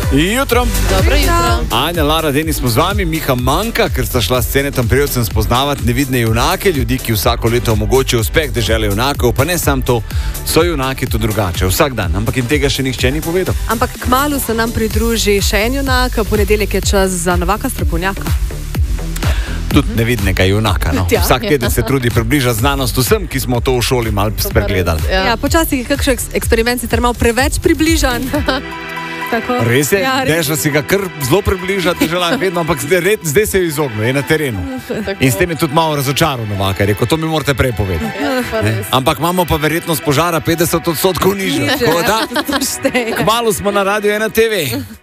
Jutro. Dobro jutro. Anja, Lara, Denis smo z vami, Miha manjka, ker sta šla s Cenetom Prevcem spoznavati nevidne junake, ljudi, ki vsako leto omogočijo uspeh dežele junakov, pa ne samo to, so junaki to drugače, vsak dan, ampak jim tega še nihče ni povedal. Ampak kmalu se nam pridruži še en junak, ponedeljek je čas za novaka strokovnjaka. Tudi nevidnega junaka. No. Ja. Vsak teden se trudi približati znanost vsem, ki smo to v šoli malo spregledali. Ja, počasih je kakšen eksperiment sicer malo preveč približan. Tako. Res je, Ja, res. Dežla si ga kar zelo približati, vedno, ampak zdaj se je izognil, je na terenu. In s tem je tudi malo razočaral novaka, rekel, to mi morate prej povedati. Ampak imamo pa verjetnost požara 50% nižjo. Tako da, kmalu smo na Radiu 1 TV.